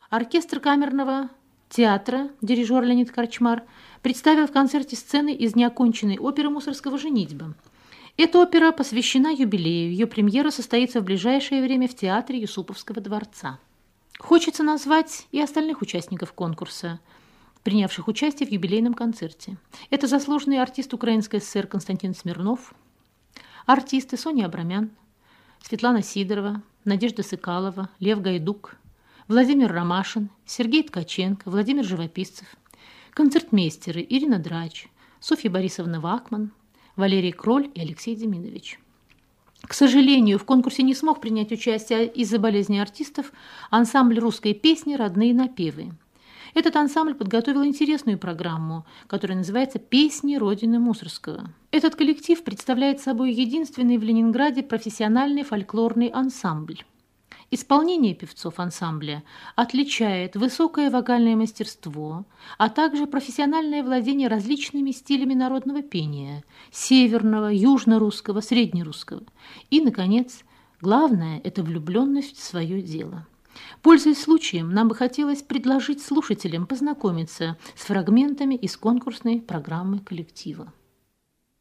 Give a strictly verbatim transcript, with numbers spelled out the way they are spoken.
Оркестр камерного театра, дирижер Леонид Корчмар, представил в концерте сцены из неоконченной оперы Мусоргского «Женитьба». Эта опера посвящена юбилею. Ее премьера состоится в ближайшее время в театре Юсуповского дворца. Хочется назвать и остальных участников конкурса, принявших участие в юбилейном концерте. Это заслуженный артист Украинской ССР Константин Смирнов, артисты Соня Абрамян, Светлана Сидорова, Надежда Сыкалова, Лев Гайдук, Владимир Ромашин, Сергей Ткаченко, Владимир Живописцев, концертмейстеры Ирина Драч, Софья Борисовна Вакман, Валерий Кроль и Алексей Демидович. К сожалению, в конкурсе не смог принять участие из-за болезни артистов ансамбль русской песни «Родные напевы». Этот ансамбль подготовил интересную программу, которая называется «Песни Родины Мусоргского». Этот коллектив представляет собой единственный в Ленинграде профессиональный фольклорный ансамбль. Исполнение певцов ансамбля отличает высокое вокальное мастерство, а также профессиональное владение различными стилями народного пения – северного, южно-русского, среднерусского. И, наконец, главное – это влюбленность в свое дело. Пользуясь случаем, нам бы хотелось предложить слушателям познакомиться с фрагментами из конкурсной программы коллектива.